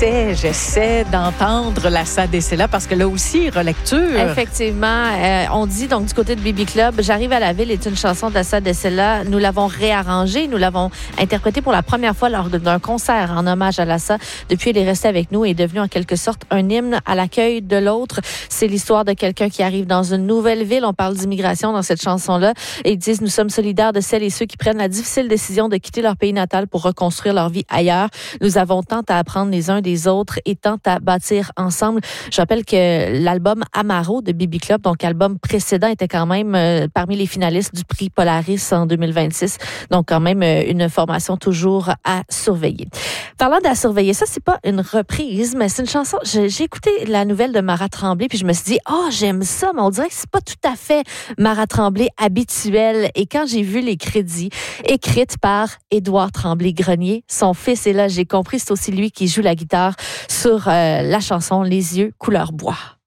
J'essaie d'entendre la SADC-là parce que là aussi, relecture. Effectivement, on dit donc du côté de Bibi Club, J'arrive à la ville est une chanson de SADC-là. Nous l'avons réarrangée, nous l'avons interprétée pour la première fois lors d'un concert en hommage à Lassa. Depuis, elle est restée avec nous et est devenue en quelque sorte un hymne à l'accueil de l'autre. C'est l'histoire de quelqu'un qui arrive dans une nouvelle ville. On parle d'immigration dans cette chanson-là. Et ils disent, nous sommes solidaires de celles et ceux qui prennent la difficile décision de quitter leur pays natal pour reconstruire leur vie ailleurs. Nous avons tant à apprendre les uns des autres et tant à bâtir ensemble. Je rappelle que l'album Amaro de Bibi Club, donc album précédent, était quand même parmi les finalistes du prix Polaris en 2026. Donc quand même une formation toujours à surveiller. Parlant d'à surveiller, ça c'est pas une reprise, mais c'est une chanson. J'ai écouté la nouvelle de Mara Tremblay puis je me suis dit, j'aime ça, mais on dirait que c'est pas tout à fait Mara Tremblay habituelle. Et quand j'ai vu les crédits écrites par Édouard Tremblay-Grenier, son fils, et là j'ai compris, c'est aussi lui qui joue la guitare sur la chanson Les yeux couleur bois.